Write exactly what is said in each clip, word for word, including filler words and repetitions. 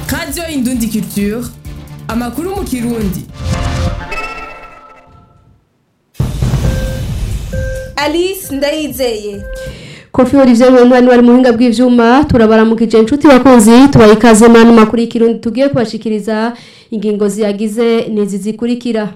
Radio Indundi Culture, amakuru mu Kirundi. Alice Ndayizeye. Kofi Olivier Mwani wari muhinga bw'ivyuma turabaramukije inshuti bakunzi tubayikaze manu makuru y'Ikirundi tugiye kubashikiriza ingingo ziyagize nizi zikurikira.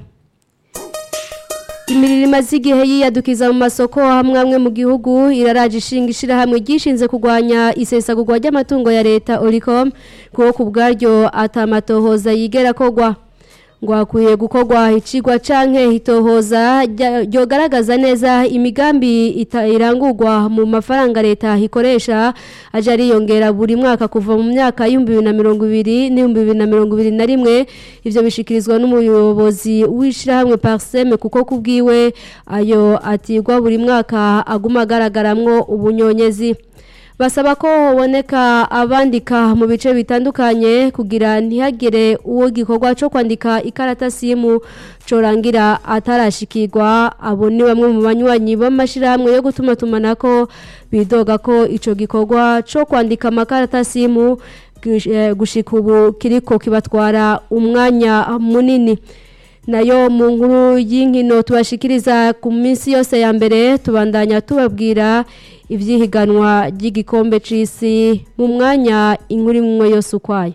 Imirima zigihe yiyadukiza mu masoko hamwe amwe mu gihugu iraraje ishinga ishira hamwe gishinze kugwanya isesagurwa ry'amatungo ya leta Olicom kuko kubwaryo atamatohoza yigera kogwa ngo akwiye gukorwa icigwa canke hitohoza ryogaragaza neza imigambi irangurwa mu mafaranga leta ikoresha aje ariyongera buri mwaka kuva mu myaka y'ibihumbi bibiri na mirongo ibiri n'ibihumbi bibiri na mirongo ibiri na rimwe ivyo bishikirizwa n'umuyobozi w'ishirahamwe Parseme kuko kubwiwe ayo atigwa buri mwaka aguma agaragaramwo ubunyonyezi. Basaba ko honeka abandika mu bice bitandukanye kugira ntihagire uwo gikorwa cyo kwandika ikarata simu corangira atarashikirwa. Abo ni bamwe mu banywanyi b'amashirahamwe yo gutuma tumanako bidoga ko ico gikorwa cyo kwandika amakarata simu gushika ubu kiriko kibatwara umwanya munini. Nayo mu nkuru y'inkino tubashikiriza ku minsi yose ya mbere tubandanya tubabwira ivyihiganwa ry'igikombe c'isi mu mwanya inkuru imwe yose ukwayo.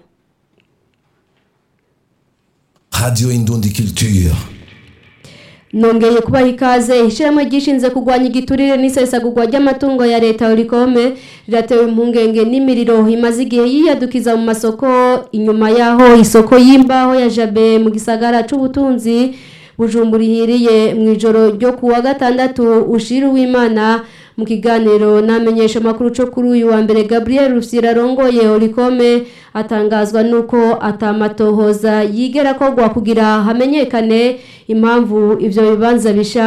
Radio Indundi Culture. Nongeye kubaha ikaze ishiramwe gishinze kugwanya igiturire n'isesagurwa ry'amatungo ya leta Olicom riratewe impungenge n'imiriro imaze igihe yiyadukiza mu masoko inyuma yaho isoko y'imbaho ya Jabe mu gisagara c'ubutunzi Bujumbura ihiriye mu ijoro ryo kuwa gatandatu ushira w'Imana. Mu kiganiro namenyesha makuru cyo kuri uyu wa mbere Gabriel Rusira rongoye Olicom atangazwa nuko atamatohoza yigera kogwa kugira hamenyekane impamvu ivyo bibanza bisha